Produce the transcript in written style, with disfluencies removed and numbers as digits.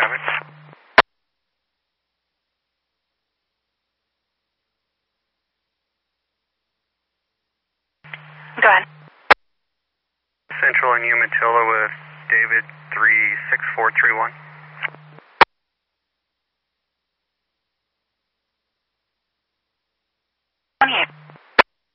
Private. Go ahead. Central and Umatilla with David 36431.